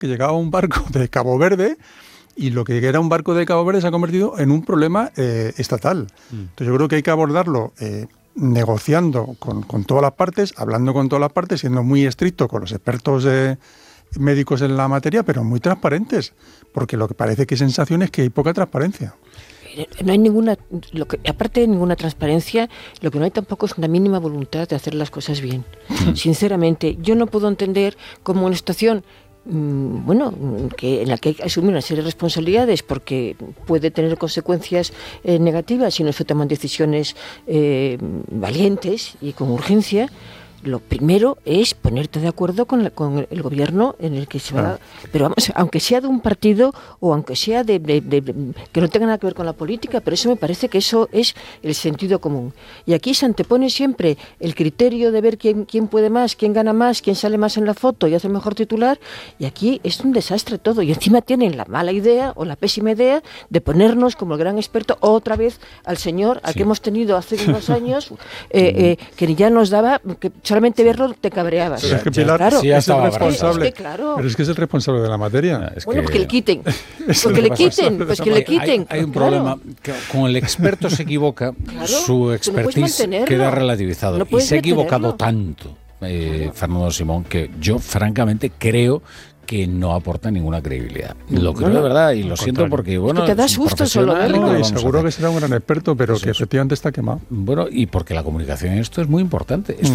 que llegaba un barco de Cabo Verde y lo que era un barco de Cabo Verde se ha convertido en un problema estatal. Entonces yo creo que hay que abordarlo negociando con todas las partes, hablando con todas las partes, siendo muy estricto con los expertos médicos en la materia, pero muy transparentes, porque lo que parece que sensación es que hay poca transparencia. No hay ninguna, aparte de ninguna transparencia, lo que no hay tampoco es una mínima voluntad de hacer las cosas bien. Sinceramente, yo no puedo entender cómo una situación en la que hay que asumir una serie de responsabilidades porque puede tener consecuencias negativas si no se toman decisiones valientes y con urgencia. Lo primero es ponerte de acuerdo con el gobierno en el que se va, pero vamos, aunque sea de un partido o aunque sea de que no tenga nada que ver con la política, pero eso me parece que eso es el sentido común. Y aquí se antepone siempre el criterio de ver quién puede más, quién gana más, quién sale más en la foto y hace el mejor titular, y aquí es un desastre todo. Y encima tienen la mala idea o la pésima idea de ponernos como el gran experto otra vez al señor al que hemos tenido hace unos años, que ya nos daba... que solamente verlo te cabreabas. Pero es que Pilar, claro, es el responsable. Es que, claro. Pero es que es el responsable de la materia. Bueno, pues que le quiten. Pues que le quiten. Hay un problema. Que con el experto se equivoca, su expertise queda relativizado. No y se ha equivocado tanto, Fernando Simón, que yo francamente creo que no aporta ninguna credibilidad. Lo creo de verdad y lo siento porque, bueno... Es que te da susto solo verlo. Y seguro que será un gran experto, pero que efectivamente está quemado. Bueno, y porque la comunicación en esto es muy importante.